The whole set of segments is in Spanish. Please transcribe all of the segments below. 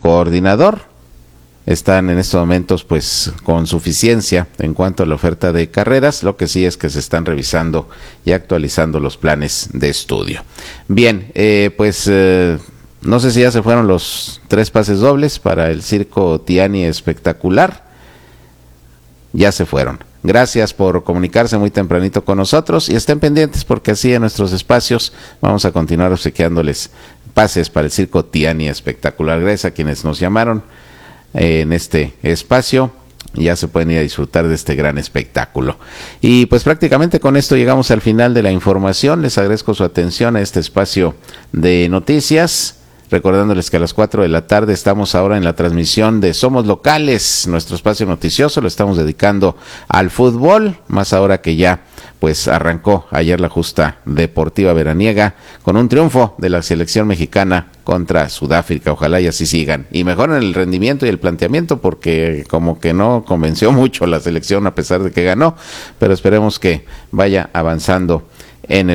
coordinador. Están en estos momentos pues con suficiencia en cuanto a la oferta de carreras. Lo que sí es que se están revisando y actualizando los planes de estudio. Bien, no sé si ya se fueron los 3 pases dobles para el Circo Tiani Espectacular. Ya se fueron. Gracias por comunicarse muy tempranito con nosotros y estén pendientes porque así en nuestros espacios vamos a continuar obsequiándoles pases para el Circo Tiani Espectacular. Gracias a quienes nos llamaron en este espacio. Ya se pueden ir a disfrutar de este gran espectáculo. Y pues prácticamente con esto llegamos al final de la información. Les agradezco su atención a este espacio de noticias. Recordándoles que a las 4 de la tarde estamos ahora en la transmisión de Somos Locales, nuestro espacio noticioso, lo estamos dedicando al fútbol, más ahora que ya pues arrancó ayer la justa deportiva veraniega con un triunfo de la selección mexicana contra Sudáfrica. Ojalá y así sigan y mejoren el rendimiento y el planteamiento porque como que no convenció mucho la selección a pesar de que ganó, pero esperemos que vaya avanzando en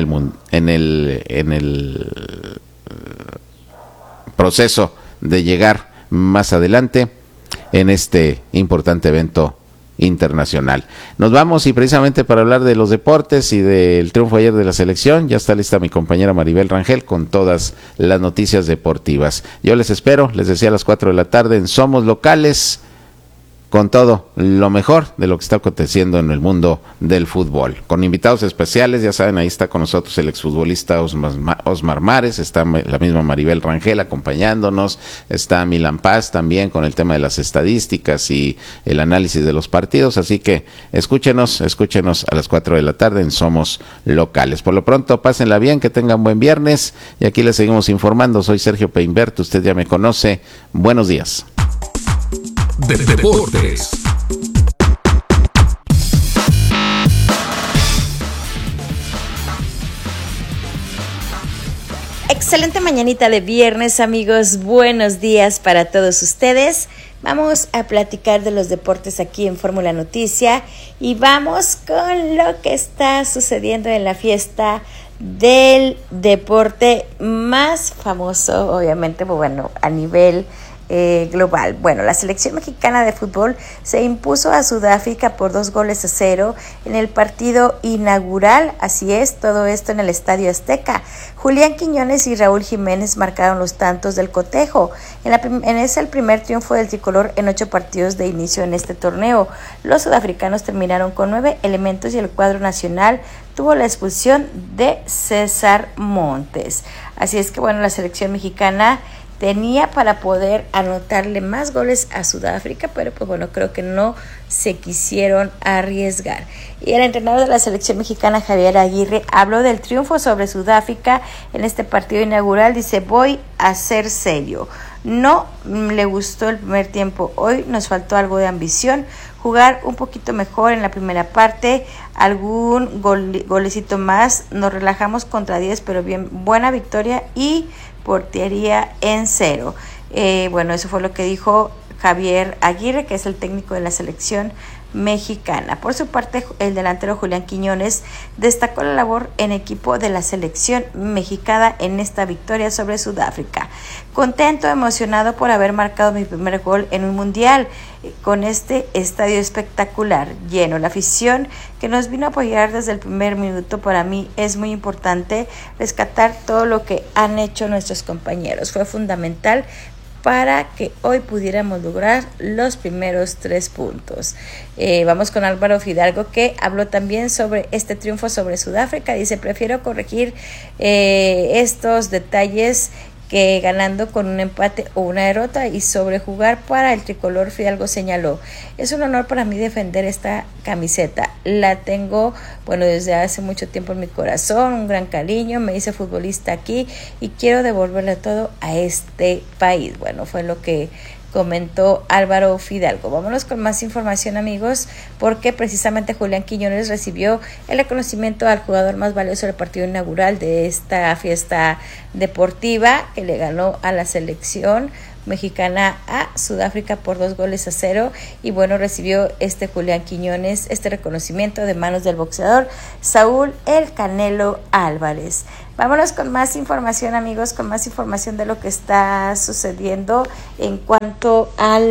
el proceso de llegar más adelante en este importante evento internacional. Nos vamos y precisamente para hablar de los deportes y del triunfo ayer de la selección, ya está lista mi compañera Maribel Rangel con todas las noticias deportivas. Yo les espero, les decía a las 4 de la tarde en Somos Locales, con todo lo mejor de lo que está aconteciendo en el mundo del fútbol. Con invitados especiales, ya saben, ahí está con nosotros el exfutbolista Osmar Mares, está la misma Maribel Rangel acompañándonos, está Milan Paz también con el tema de las estadísticas y el análisis de los partidos, así que escúchenos a las 4 de la tarde en Somos Locales. Por lo pronto, pásenla bien, que tengan buen viernes y aquí les seguimos informando. Soy Sergio Peinbert, usted ya me conoce. Buenos días. De deportes. Excelente mañanita de viernes, amigos. Buenos días para todos ustedes. Vamos a platicar de los deportes aquí en Fórmula Noticia y vamos con lo que está sucediendo en la fiesta del deporte más famoso, obviamente, bueno, a nivel global. Bueno, la selección mexicana de fútbol se impuso a Sudáfrica por 2-0 en el partido inaugural, así es, todo esto en el Estadio Azteca. Julián Quiñones y Raúl Jiménez marcaron los tantos del cotejo. Es el primer triunfo del tricolor en 8 partidos de inicio en este torneo. Los sudafricanos terminaron con 9 elementos y el cuadro nacional tuvo la expulsión de César Montes. Así es que bueno, la selección mexicana tenía para poder anotarle más goles a Sudáfrica, pero pues bueno, creo que no se quisieron arriesgar. Y el entrenador de la selección mexicana, Javier Aguirre, habló del triunfo sobre Sudáfrica en este partido inaugural. Dice, voy a ser serio. No le gustó el primer tiempo. Hoy nos faltó algo de ambición, jugar un poquito mejor en la primera parte, algún golecito más. Nos relajamos contra 10, pero bien, buena victoria y portería en 0. Bueno, eso fue lo que dijo Javier Aguirre, que es el técnico de la selección mexicana. Por su parte, el delantero Julián Quiñones destacó la labor en equipo de la selección mexicana en esta victoria sobre Sudáfrica. Contento, emocionado por haber marcado mi primer gol en un mundial con este estadio espectacular, lleno. La afición que nos vino a apoyar desde el primer minuto, para mí es muy importante rescatar todo lo que han hecho nuestros compañeros. Fue fundamental para que hoy pudiéramos lograr los primeros 3 puntos. Vamos con Álvaro Fidalgo, que habló también sobre este triunfo sobre Sudáfrica. Dice, prefiero corregir estos detalles que ganando con un empate o una derrota, y sobre jugar para el tricolor. Fidalgo señaló, es un honor para mí defender esta camiseta, la tengo, bueno, desde hace mucho tiempo en mi corazón, un gran cariño, me hice futbolista aquí y quiero devolverle todo a este país. Bueno, fue lo que comentó Álvaro Fidalgo. Vámonos con más información, amigos, porque precisamente Julián Quiñones recibió el reconocimiento al jugador más valioso del partido inaugural de esta fiesta deportiva, que le ganó a la selección mexicana a Sudáfrica por 2-0, y bueno, recibió Julián Quiñones este reconocimiento de manos del boxeador Saúl El Canelo Álvarez. Vámonos con más información, amigos, con más información de lo que está sucediendo en cuanto a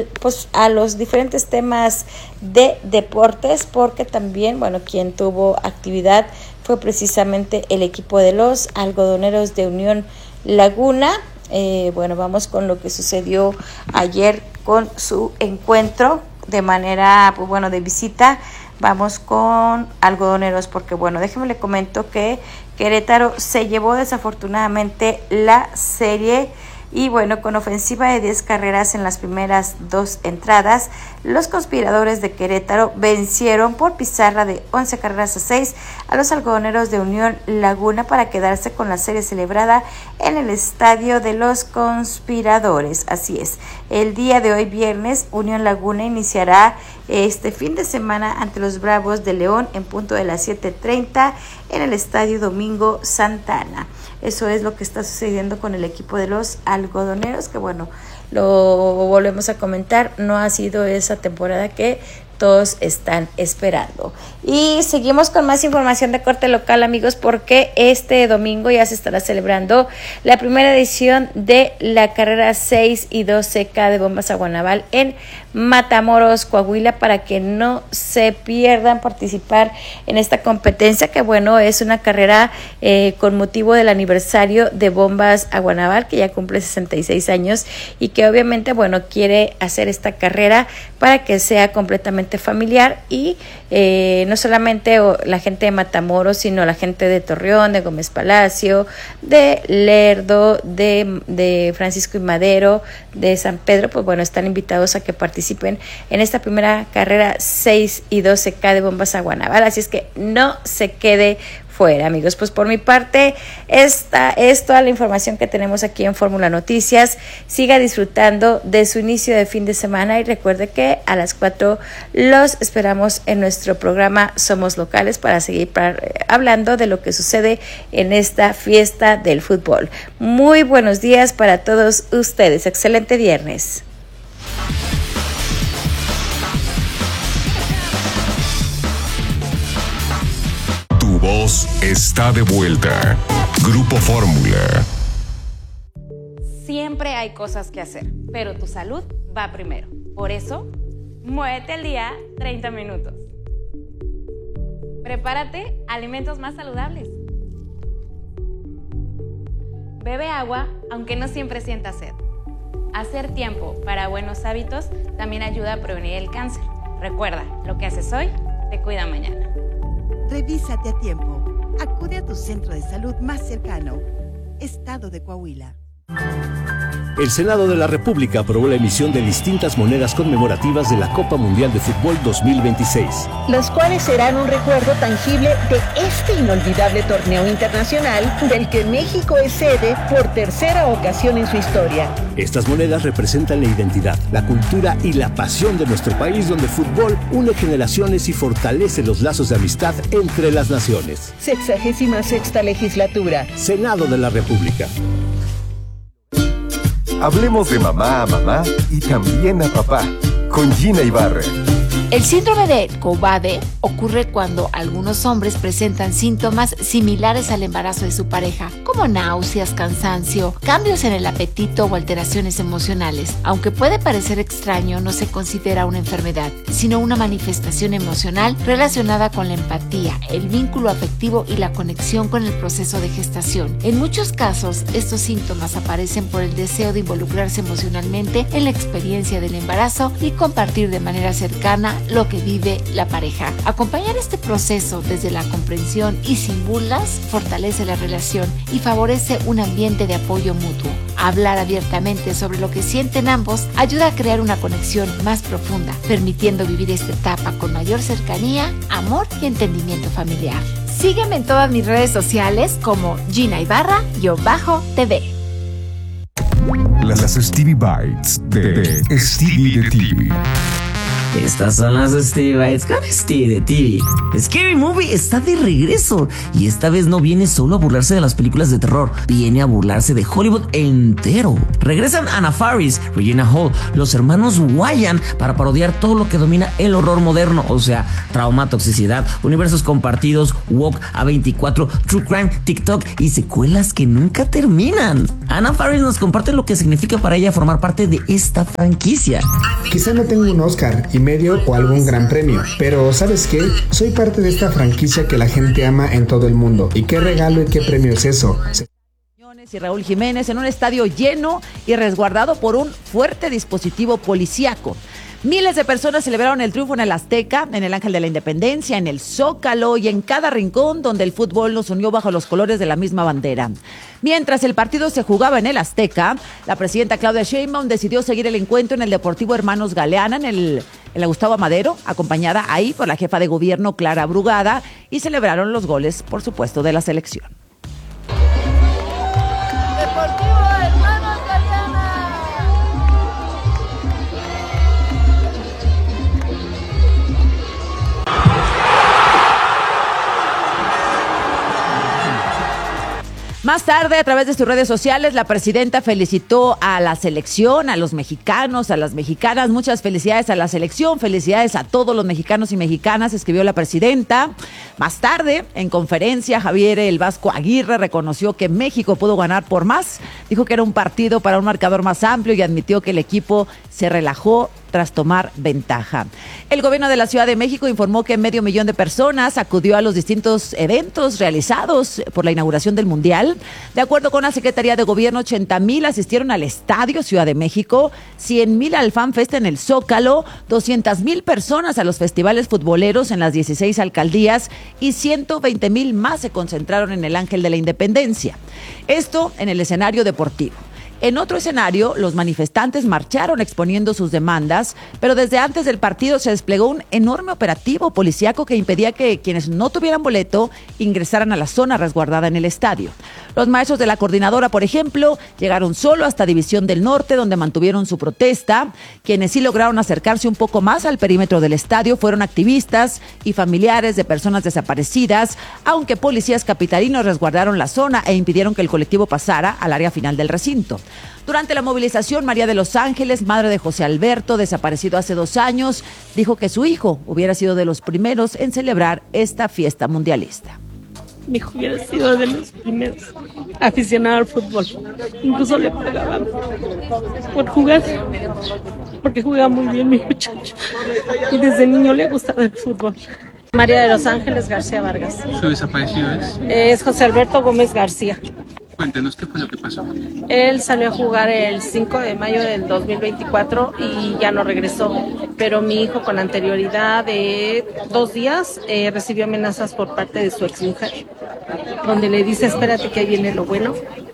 los diferentes temas de deportes, porque también, bueno, quien tuvo actividad fue precisamente el equipo de los algodoneros de Unión Laguna. Bueno, vamos con lo que sucedió ayer con su encuentro de manera, pues bueno, de visita. Vamos con algodoneros porque, bueno, déjenme le comento que Querétaro se llevó desafortunadamente la serie y, bueno, con ofensiva de 10 carreras en las primeras 2 entradas, los conspiradores de Querétaro vencieron por pizarra de 11-6 a los algodoneros de Unión Laguna para quedarse con la serie celebrada en el estadio de los conspiradores. Así es, el día de hoy viernes, Unión Laguna iniciará este fin de semana ante los Bravos de León en punto de las 7:30 en el estadio Domingo Santana. Eso es lo que está sucediendo con el equipo de los algodoneros, que bueno, lo volvemos a comentar, no ha sido esa temporada que todos están esperando. Y seguimos con más información de corte local, amigos, porque este domingo ya se estará celebrando la primera edición de la carrera 6 y 12K de Bombas a Guanaval en Matamoros, Coahuila, para que no se pierdan participar en esta competencia, que bueno, es una carrera con motivo del aniversario de Bombas a Guanaval, que ya cumple 66 años y que obviamente, bueno, quiere hacer esta carrera para que sea completamente familiar y no solamente la gente de Matamoros, sino la gente de Torreón, de Gómez Palacio, de Lerdo, de Francisco y Madero, de San Pedro, pues bueno, están invitados a que participen en esta primera carrera 6 y 12K de Bombas a Guanaval, así es que no se quede fuera, amigos. Pues por mi parte, esta es toda la información que tenemos aquí en Fórmula Noticias. Siga disfrutando de su inicio de fin de semana y recuerde que a las 4 los esperamos en nuestro programa Somos Locales para seguir hablando de lo que sucede en esta fiesta del fútbol. Muy buenos días para todos ustedes. Excelente viernes. Tu voz está de vuelta. Grupo Fórmula. Siempre hay cosas que hacer, pero tu salud va primero. Por eso, muévete al día 30 minutos. Prepárate alimentos más saludables. Bebe agua, aunque no siempre sientas sed. Hacer tiempo para buenos hábitos también ayuda a prevenir el cáncer. Recuerda, lo que haces hoy te cuida mañana. Revísate a tiempo. Acude a tu centro de salud más cercano. Estado de Coahuila. El Senado de la República aprobó la emisión de distintas monedas conmemorativas de la Copa Mundial de Fútbol 2026. Las cuales serán un recuerdo tangible de este inolvidable torneo internacional del que México es sede por tercera ocasión en su historia. Estas monedas representan la identidad, la cultura y la pasión de nuestro país, donde el fútbol une generaciones y fortalece los lazos de amistad entre las naciones. 66ª legislatura. Senado de la República. Hablemos de mamá a mamá y también a papá, con Gina Ibarra. El síndrome de Combade ocurre cuando algunos hombres presentan síntomas similares al embarazo de su pareja, como náuseas, cansancio, cambios en el apetito o alteraciones emocionales. Aunque puede parecer extraño, no se considera una enfermedad, sino una manifestación emocional relacionada con la empatía, el vínculo afectivo y la conexión con el proceso de gestación. En muchos casos, estos síntomas aparecen por el deseo de involucrarse emocionalmente en la experiencia del embarazo y compartir de manera cercana lo que vive la pareja. Acompañar este proceso desde la comprensión y sin burlas fortalece la relación y favorece un ambiente de apoyo mutuo. Hablar abiertamente sobre lo que sienten ambos ayuda a crear una conexión más profunda, permitiendo vivir esta etapa con mayor cercanía, amor y entendimiento familiar. Sígueme en todas mis redes sociales como Gina Ibarra-TV. Las Stevie Bites de Stevie de TV. Estas son las Steve con Steve de TV. Scary Movie está de regreso y esta vez no viene solo a burlarse de las películas de terror, viene a burlarse de Hollywood entero. Regresan Anna Faris, Regina Hall, los hermanos Wyan para parodiar todo lo que domina el horror moderno, o sea, trauma, toxicidad, universos compartidos, woke, A24, true crime, TikTok y secuelas que nunca terminan. Anna Faris nos comparte lo que significa para ella formar parte de esta franquicia. Quizá no tengo un Oscar y medio o algún gran premio, pero ¿sabes qué? Soy parte de esta franquicia que la gente ama en todo el mundo. ¿Y qué regalo y qué premio es eso? Y Raúl Jiménez en un estadio lleno y resguardado por un fuerte dispositivo policíaco. Miles de personas celebraron el triunfo en el Azteca, en el Ángel de la Independencia, en el Zócalo y en cada rincón donde el fútbol nos unió bajo los colores de la misma bandera. Mientras el partido se jugaba en el Azteca, la presidenta Claudia Sheinbaum decidió seguir el encuentro en el Deportivo Hermanos Galeana, en la Gustavo Madero, acompañada ahí por la jefa de gobierno Clara Brugada, y celebraron los goles, por supuesto, de la selección. Deportivo Hermanos Galeana. Más tarde, a través de sus redes sociales, la presidenta felicitó a la selección, a los mexicanos, a las mexicanas. Muchas felicidades a la selección, felicidades a todos los mexicanos y mexicanas, escribió la presidenta. Más tarde, en conferencia, Javier El Vasco Aguirre reconoció que México pudo ganar por más. Dijo que era un partido para un marcador más amplio y admitió que el equipo se relajó tras tomar ventaja. El gobierno de la Ciudad de México informó que 500,000 de personas acudió a los distintos eventos realizados por la inauguración del Mundial. De acuerdo con la Secretaría de Gobierno, 80,000 asistieron al Estadio Ciudad de México, 100,000 al FanFest en el Zócalo, 200,000 personas a los festivales futboleros en las 16 alcaldías y 120,000 más se concentraron en el Ángel de la Independencia. Esto en el escenario deportivo. En otro escenario, los manifestantes marcharon exponiendo sus demandas, pero desde antes del partido se desplegó un enorme operativo policíaco que impedía que quienes no tuvieran boleto ingresaran a la zona resguardada en el estadio. Los maestros de la coordinadora, por ejemplo, llegaron solo hasta División del Norte, donde mantuvieron su protesta. Quienes sí lograron acercarse un poco más al perímetro del estadio fueron activistas y familiares de personas desaparecidas, aunque policías capitalinos resguardaron la zona e impidieron que el colectivo pasara al área final del recinto. Durante la movilización, María de los Ángeles, madre de José Alberto, desaparecido hace 2 años, dijo que su hijo hubiera sido de los primeros en celebrar esta fiesta mundialista. Mi hijo hubiera sido de los primeros aficionado al fútbol. Incluso le pagaban por jugar, porque juega muy bien mi muchacho. Y desde niño le ha gustado el fútbol. María de los Ángeles García Vargas. ¿Su desaparecido es? Es José Alberto Gómez García. Cuéntenos qué fue lo que pasó. Él salió a jugar el 5 de mayo del 2024 y ya no regresó. Pero mi hijo, con anterioridad de 2 días, recibió amenazas por parte de su exmujer, donde le dice: espérate que ahí viene lo bueno,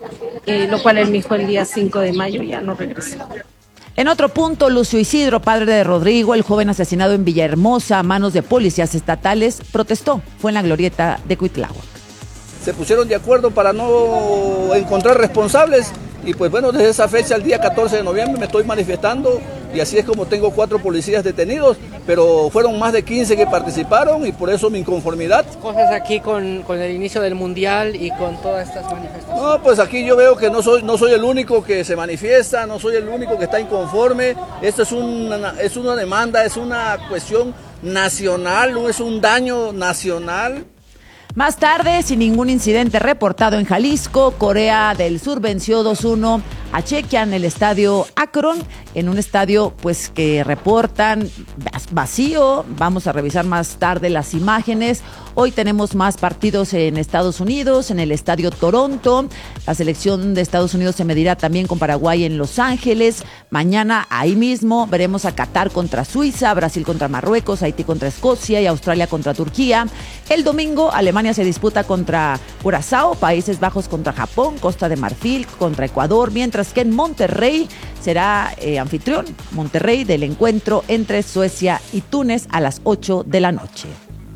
lo cual mi hijo el día 5 de mayo ya no regresó. En otro punto, Lucio Isidro, padre de Rodrigo, el joven asesinado en Villahermosa a manos de policías estatales, protestó. Fue en la glorieta de Cuitláhuac. Se pusieron de acuerdo para no encontrar responsables y pues bueno, desde esa fecha, el día 14 de noviembre, me estoy manifestando y así es como tengo 4 policías detenidos, pero fueron más de 15 que participaron y por eso mi inconformidad. Cosas aquí con el inicio del Mundial y con todas estas manifestaciones. No, pues aquí yo veo que no soy el único que se manifiesta, no soy el único que está inconforme. Esto es una demanda, es una cuestión nacional, es un daño nacional. Más tarde, sin ningún incidente reportado en Jalisco, Corea del Sur venció 2-1 a Chequia en el estadio Akron, en un estadio pues que reportan vacío. Vamos a revisar más tarde las imágenes. Hoy tenemos más partidos en Estados Unidos, en el estadio Toronto. La selección de Estados Unidos se medirá también con Paraguay en Los Ángeles. Mañana ahí mismo veremos a Qatar contra Suiza, Brasil contra Marruecos, Haití contra Escocia y Australia contra Turquía. El domingo Alemania se disputa contra Curazao, Países Bajos contra Japón, Costa de Marfil contra Ecuador, mientras que en Monterrey será anfitrión Monterrey del encuentro entre Suecia y Túnez a las 8 de la noche.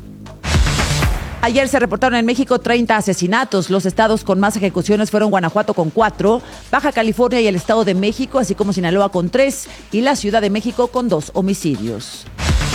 Ayer se reportaron en México 30 asesinatos. Los estados con más ejecuciones fueron Guanajuato con 4, Baja California y el Estado de México, así como Sinaloa con 3 y la Ciudad de México con 2 homicidios.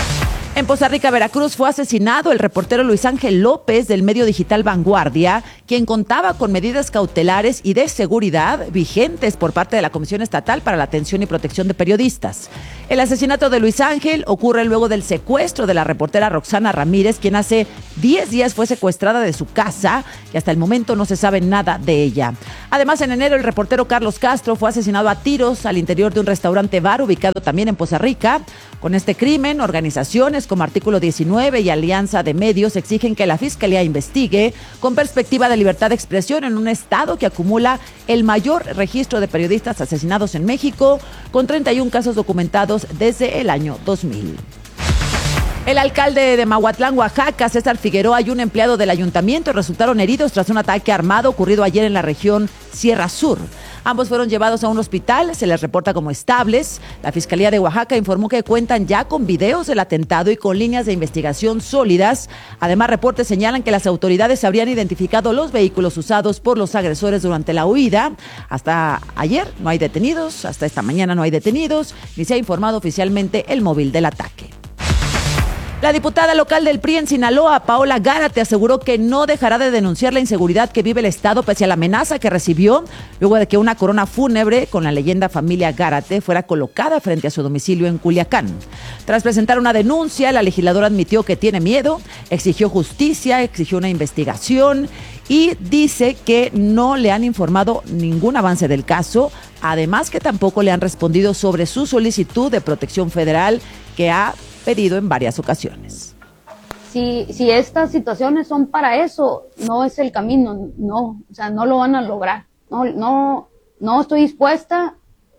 En Poza Rica, Veracruz, fue asesinado el reportero Luis Ángel López del medio digital Vanguardia, quien contaba con medidas cautelares y de seguridad vigentes por parte de la Comisión Estatal para la Atención y Protección de Periodistas. El asesinato de Luis Ángel ocurre luego del secuestro de la reportera Roxana Ramírez, quien hace 10 días fue secuestrada de su casa y hasta el momento no se sabe nada de ella. Además, en enero, el reportero Carlos Castro fue asesinado a tiros al interior de un restaurante bar ubicado también en Poza Rica. Con este crimen, organizaciones como Artículo 19 y Alianza de Medios exigen que la Fiscalía investigue con perspectiva de libertad de expresión en un estado que acumula el mayor registro de periodistas asesinados en México, con 31 casos documentados desde el año 2000. El alcalde de Mahuatlán, Oaxaca, César Figueroa, y un empleado del ayuntamiento resultaron heridos tras un ataque armado ocurrido ayer en la región Sierra Sur. Ambos fueron llevados a un hospital, se les reporta como estables. La Fiscalía de Oaxaca informó que cuentan ya con videos del atentado y con líneas de investigación sólidas. Además, reportes señalan que las autoridades habrían identificado los vehículos usados por los agresores durante la huida. Hasta ayer no hay detenidos, hasta esta mañana no hay detenidos, ni se ha informado oficialmente el móvil del ataque. La diputada local del PRI en Sinaloa, Paola Gárate, aseguró que no dejará de denunciar la inseguridad que vive el Estado pese a la amenaza que recibió luego de que una corona fúnebre con la leyenda familia Gárate fuera colocada frente a su domicilio en Culiacán. Tras presentar una denuncia, la legisladora admitió que tiene miedo, exigió justicia, exigió una investigación y dice que no le han informado ningún avance del caso, además que tampoco le han respondido sobre su solicitud de protección federal que ha pedido en varias ocasiones. Si estas situaciones son para eso, no es el camino, no, o sea, no lo van a lograr. No estoy dispuesta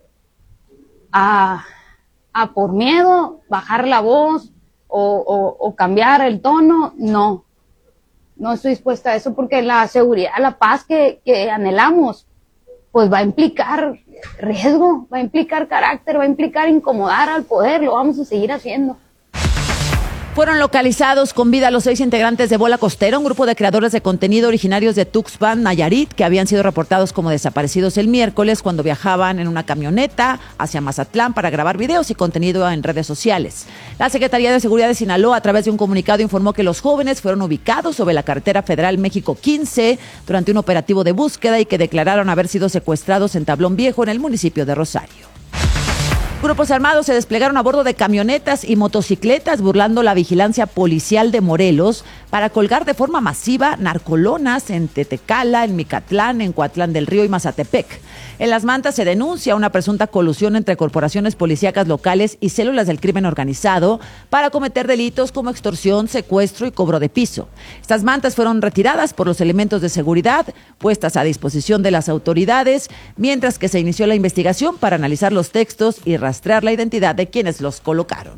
a por miedo bajar la voz o cambiar el tono, no estoy dispuesta a eso porque la seguridad, la paz que anhelamos, pues va a implicar riesgo, va a implicar carácter, va a implicar incomodar al poder, lo vamos a seguir haciendo. Fueron localizados con vida los 6 integrantes de Bola Costera, un grupo de creadores de contenido originarios de Tuxpan, Nayarit, que habían sido reportados como desaparecidos el miércoles cuando viajaban en una camioneta hacia Mazatlán para grabar videos y contenido en redes sociales. La Secretaría de Seguridad de Sinaloa, a través de un comunicado, informó que los jóvenes fueron ubicados sobre la carretera federal México 15 durante un operativo de búsqueda y que declararon haber sido secuestrados en Tablón Viejo, en el municipio de Rosario. Grupos armados se desplegaron a bordo de camionetas y motocicletas burlando la vigilancia policial de Morelos para colgar de forma masiva narcolonas en Tetecala, en Micatlán, en Coatlán del Río y Mazatepec. En Las Mantas se denuncia una presunta colusión entre corporaciones policíacas locales y células del crimen organizado para cometer delitos como extorsión, secuestro y cobro de piso. Estas mantas fueron retiradas por los elementos de seguridad, puestas a disposición de las autoridades, mientras que se inició la investigación para analizar los textos y rastrear la identidad de quienes los colocaron.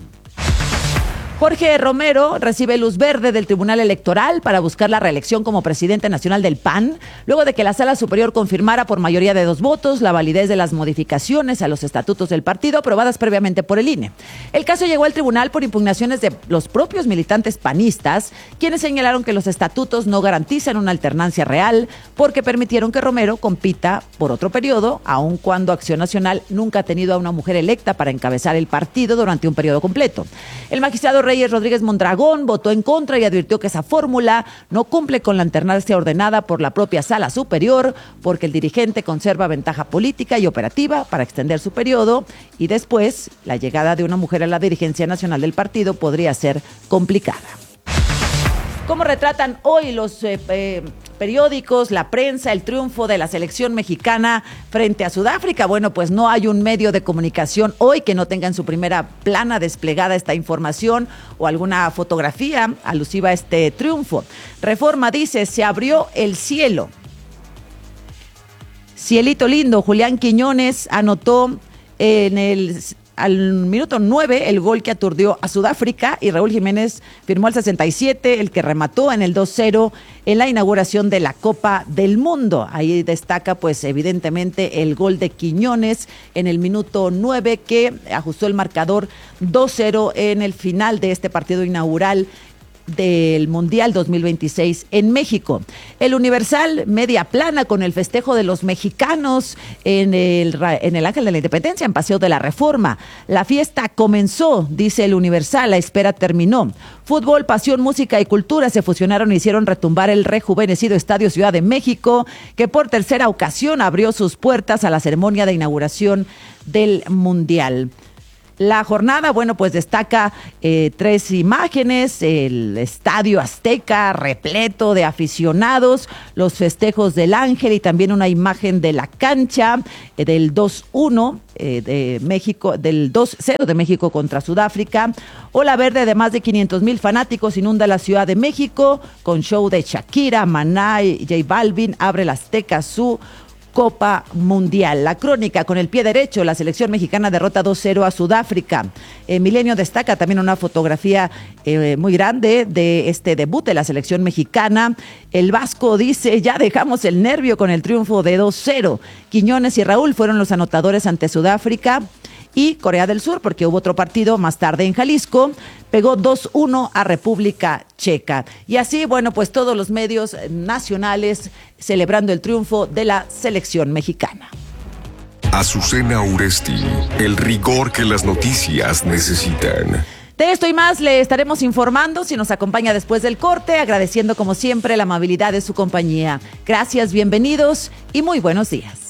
Jorge Romero recibe luz verde del Tribunal Electoral para buscar la reelección como presidente nacional del PAN, luego de que la Sala Superior confirmara por mayoría de 2 votos la validez de las modificaciones a los estatutos del partido aprobadas previamente por el INE. El caso llegó al tribunal por impugnaciones de los propios militantes panistas, quienes señalaron que los estatutos no garantizan una alternancia real porque permitieron que Romero compita por otro periodo, aun cuando Acción Nacional nunca ha tenido a una mujer electa para encabezar el partido durante un periodo completo. El magistrado Reyes Rodríguez Mondragón votó en contra y advirtió que esa fórmula no cumple con la alternancia ordenada por la propia Sala Superior, porque el dirigente conserva ventaja política y operativa para extender su periodo y después la llegada de una mujer a la dirigencia nacional del partido podría ser complicada. ¿Cómo retratan hoy los periódicos, la prensa, el triunfo de la selección mexicana frente a Sudáfrica? Bueno, pues no hay un medio de comunicación hoy que no tenga en su primera plana desplegada esta información o alguna fotografía alusiva a este triunfo. Reforma dice, se abrió el cielo. Cielito lindo, Julián Quiñones anotó al minuto 9 el gol que aturdió a Sudáfrica y Raúl Jiménez firmó al 67, el que remató en el 2-0 en la inauguración de la Copa del Mundo. Ahí destaca pues evidentemente el gol de Quiñones en el minuto 9 que ajustó el marcador 2-0 en el final de este partido inaugural del Mundial 2026 en México. El Universal, media plana con el festejo de los mexicanos en el Ángel de la Independencia, en Paseo de la Reforma. La fiesta comenzó, dice el Universal, la espera terminó. Fútbol, pasión, música y cultura se fusionaron y hicieron retumbar el rejuvenecido Estadio Ciudad de México, que por tercera ocasión abrió sus puertas a la ceremonia de inauguración del Mundial. La jornada, bueno, pues destaca 3 imágenes: el Estadio Azteca repleto de aficionados, los festejos del Ángel y también una imagen de la cancha del 2-1 de México, del 2-0 de México contra Sudáfrica. Ola verde de más de 500,000 fanáticos inunda la Ciudad de México con show de Shakira, Maná y J Balvin. Abre el Azteca su Copa Mundial. La crónica con el pie derecho: la selección mexicana derrota 2-0 a Sudáfrica. Milenio destaca también una fotografía muy grande de este debut de la selección mexicana. El Vasco dice: ya dejamos el nervio con el triunfo de 2-0. Quiñones y Raúl fueron los anotadores ante Sudáfrica. Y Corea del Sur, porque hubo otro partido más tarde en Jalisco, pegó 2-1 a República Checa. Y así, bueno, pues todos los medios nacionales celebrando el triunfo de la selección mexicana. Azucena Uresti, el rigor que las noticias necesitan. De esto y más le estaremos informando si nos acompaña después del corte, agradeciendo como siempre la amabilidad de su compañía. Gracias, bienvenidos y muy buenos días.